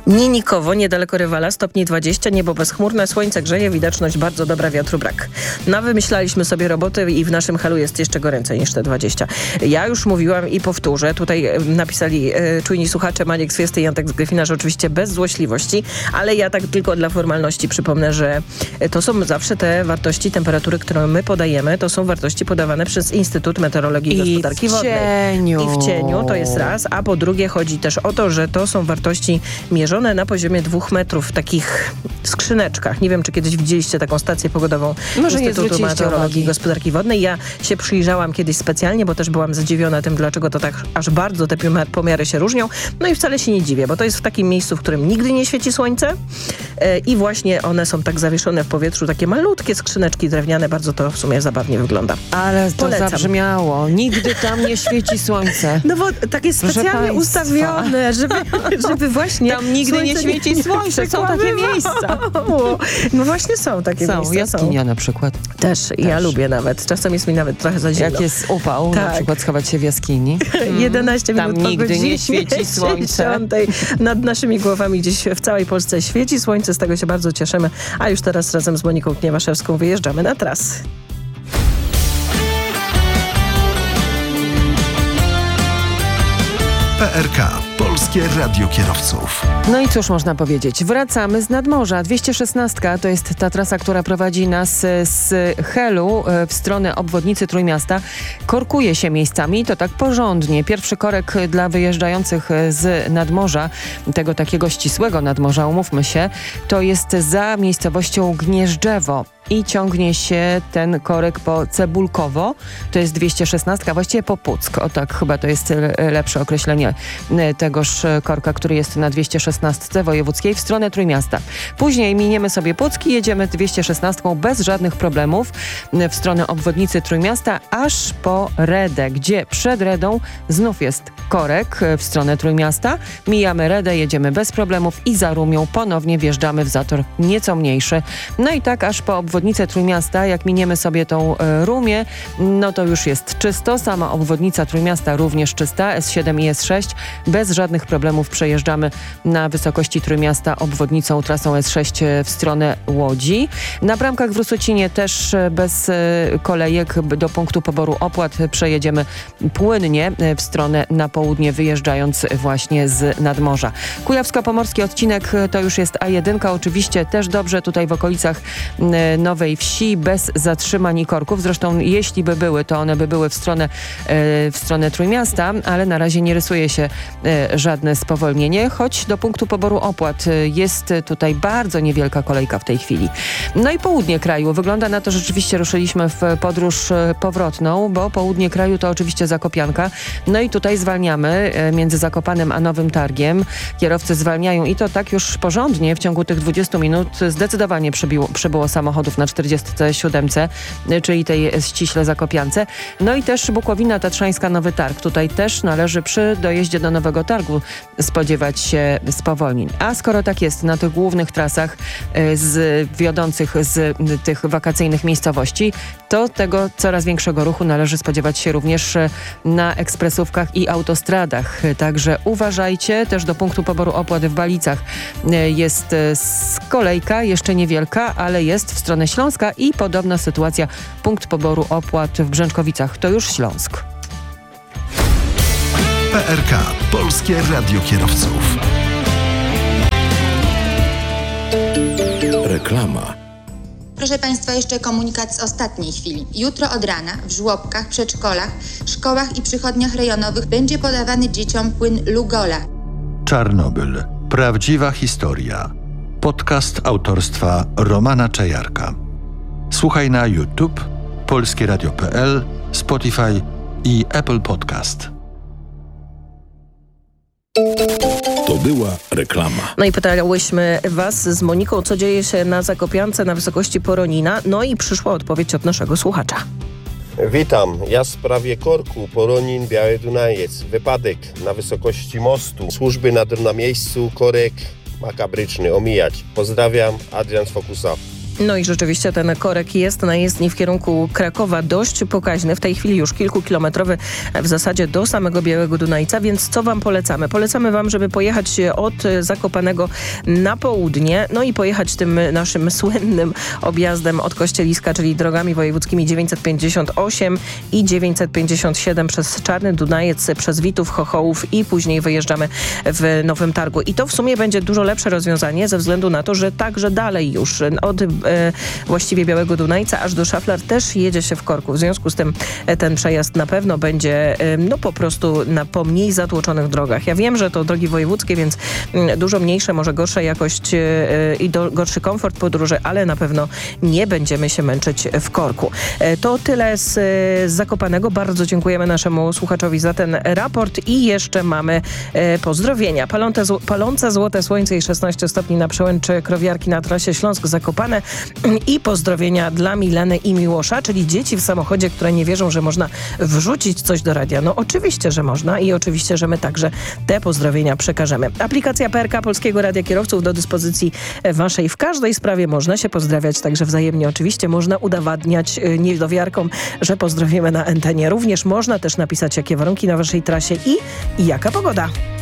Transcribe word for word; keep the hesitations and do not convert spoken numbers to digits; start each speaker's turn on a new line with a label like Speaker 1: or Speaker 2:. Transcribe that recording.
Speaker 1: Ninikowo, niedaleko Rywala, stopni dwadzieścia, niebo bezchmurne, słońce grzeje, widoczność bardzo dobra, wiatru brak. No wymyślaliśmy sobie roboty i w naszym helu jest jeszcze goręcej niż te dwadzieścia. Ja już mówiłam i powtórzę, tutaj napisali e, czujni słuchacze Maniek z Fiesty i Jantek z Gryfina, że oczywiście bez złośliwości, ale ja tak tylko dla formalności przypomnę, że to są zawsze te wartości temperatury, które my podajemy, to są wartości podawane przez Instytut Meteorologii i Gospodarki Wodnej.
Speaker 2: Cieniu.
Speaker 1: I w cieniu, to jest raz, a po drugie chodzi też o to, że to są wartości mierzone na poziomie dwóch metrów w takich skrzyneczkach. Nie wiem, czy kiedyś widzieliście taką stację pogodową
Speaker 2: Może
Speaker 1: Instytutu Meteorologii i Gospodarki Wodnej. Ja się przyjrzałam kiedyś specjalnie, bo też byłam zdziwiona tym, dlaczego to tak aż bardzo te pomiary się różnią. No i wcale się nie dziwię, bo to jest w takim miejscu, w którym nigdy nie świeci słońce e, i właśnie one są tak zawieszone w powietrzu, takie malutkie skrzyneczki drewniane. Bardzo to w sumie zabawnie wygląda.
Speaker 2: Ale to Polecam. Zabrzmiało. Nigdy tam nie świeci słońce.
Speaker 1: No bo tak jest specjalnie ustawione, żeby, żeby właśnie...
Speaker 2: Tam nigdy nie świeci nie słońce. Są takie miejsca.
Speaker 1: No właśnie są takie
Speaker 2: są,
Speaker 1: miejsca.
Speaker 2: Jaskinia na przykład.
Speaker 1: Też, Też. Ja lubię nawet. Czasem jest mi nawet trochę za zimno.
Speaker 2: Jak jest upał, tak. na przykład schować się w jaskini.
Speaker 1: Mm. jedenaście minut
Speaker 2: Tam nigdy nie świeci słońce.
Speaker 1: Nad naszymi głowami gdzieś w całej Polsce świeci słońce. Z tego się bardzo cieszymy. A już teraz razem z Moniką Kniewaszewską wyjeżdżamy na trasy.
Speaker 3: P R K. Polskie Radio Kierowców.
Speaker 2: No i cóż można powiedzieć? Wracamy z nadmorza. dwieście szesnaście to jest ta trasa, która prowadzi nas z Helu w stronę obwodnicy Trójmiasta. Korkuje się miejscami, to tak porządnie. Pierwszy korek dla wyjeżdżających z nadmorza, tego takiego ścisłego nadmorza, umówmy się, to jest za miejscowością Gnieżdżewo. I ciągnie się ten korek po Cebulkowo, to jest dwieście szesnaście, a właściwie po Puck. O tak, chyba to jest lepsze określenie tegoż korka, który jest na dwieście szesnaście wojewódzkiej w stronę Trójmiasta. Później miniemy sobie Puck i jedziemy dwieście szesnaście bez żadnych problemów w stronę obwodnicy Trójmiasta, aż po Redę, gdzie przed Redą znów jest korek w stronę Trójmiasta. Mijamy Redę, jedziemy bez problemów i za Rumią ponownie wjeżdżamy w zator nieco mniejszy. No i tak aż po obwodnicę Trójmiasta, jak miniemy sobie tą e, Rumię, no to już jest czysto. Sama obwodnica Trójmiasta również czysta, S siedem i S sześć. Bez żadnych problemów przejeżdżamy na wysokości Trójmiasta obwodnicą, trasą S sześć w stronę Łodzi. Na Bramkach w Rusocinie też bez e, kolejek do punktu poboru opłat przejedziemy płynnie w stronę na południe, wyjeżdżając właśnie z nadmorza. Kujawsko-pomorski odcinek to już jest A jeden, oczywiście też dobrze tutaj w okolicach e, Nowej Wsi, bez zatrzymań i korków. Zresztą jeśli by były, to one by były w stronę, e, w stronę Trójmiasta, ale na razie nie rysuje się e, żadne spowolnienie, choć do punktu poboru opłat e, jest tutaj bardzo niewielka kolejka w tej chwili. No i południe kraju. Wygląda na to, że rzeczywiście ruszyliśmy w podróż e, powrotną, bo południe kraju to oczywiście Zakopianka. No i tutaj zwalniamy e, między Zakopanem a Nowym Targiem. Kierowcy zwalniają i to tak już porządnie. W ciągu tych dwudziestu minut zdecydowanie przybiło, przybyło samochodów na czterdziestce siódemce, czyli tej ściśle Zakopiance. No i też Bukowina Tatrzańska, Nowy Targ. Tutaj też należy przy dojeździe do Nowego Targu spodziewać się spowolnień. A skoro tak jest na tych głównych trasach z wiodących z tych wakacyjnych miejscowości, to tego coraz większego ruchu należy spodziewać się również na ekspresówkach i autostradach. Także uważajcie, też do punktu poboru opłat w Balicach jest kolejka, jeszcze niewielka, ale jest w stronę Śląska i podobna sytuacja, punkt poboru opłat w Brzęczkowicach. To już Śląsk.
Speaker 3: P R K. Polskie Radio Kierowców.
Speaker 4: Reklama.
Speaker 5: Proszę Państwa, jeszcze komunikat z ostatniej chwili. Jutro od rana w żłobkach, przedszkolach, szkołach i przychodniach rejonowych będzie podawany dzieciom płyn Lugola.
Speaker 6: Czarnobyl. Prawdziwa historia. Podcast autorstwa Romana Czajarka. Słuchaj na YouTube, polskie radio kropka p l, Spotify i Apple Podcast.
Speaker 4: To była reklama.
Speaker 1: No i pytałyśmy Was z Moniką, co dzieje się na Zakopiance na wysokości Poronina. No i przyszła odpowiedź od naszego słuchacza.
Speaker 7: Witam. Ja w sprawie korku Poronin Biały Dunajec. Wypadek na wysokości mostu. Służby na, na miejscu, korek makabryczny. Omijać. Pozdrawiam. Adrian z Fokusa.
Speaker 1: No i rzeczywiście ten korek jest na jezdni w kierunku Krakowa dość pokaźny. W tej chwili już kilkukilometrowy w zasadzie do samego Białego Dunajca, więc co wam polecamy? Polecamy wam, żeby pojechać od Zakopanego na południe, no i pojechać tym naszym słynnym objazdem od Kościeliska, czyli drogami wojewódzkimi dziewięćset pięćdziesiąt osiem i dziewięćset pięćdziesiąt siedem przez Czarny Dunajec, przez Witów, Chochołów i później wyjeżdżamy w Nowym Targu. I to w sumie będzie dużo lepsze rozwiązanie ze względu na to, że także dalej już od e, właściwie Białego Dunajca aż do Szaflar też jedzie się w korku. W związku z tym e, ten przejazd na pewno będzie e, no po prostu na po mniej zatłoczonych drogach. Ja wiem, że to drogi wojewódzkie, więc m, dużo mniejsze, może gorsza jakość e, i do, gorszy komfort podróży, ale na pewno nie będziemy się męczyć w korku. E, to tyle z, z Zakopanego. Bardzo dziękujemy naszemu słuchaczowi za ten raport i jeszcze mamy e, pozdrowienia. Palące, zł, palące złote słońce i szesnaście stopni na przełęczy Krowiarki na trasie Śląsk-Zakopane i pozdrowienia dla Mileny i Miłosza, czyli dzieci w samochodzie, które nie wierzą, że można wrzucić coś do radia. No oczywiście, że można i oczywiście, że my także te pozdrowienia przekażemy. Aplikacja P R K Polskiego Radia Kierowców do dyspozycji waszej w każdej sprawie. Można się pozdrawiać także wzajemnie. Oczywiście można udowadniać niedowiarkom, że pozdrowimy na antenie. Również można też napisać, jakie warunki na waszej trasie i, i jaka pogoda.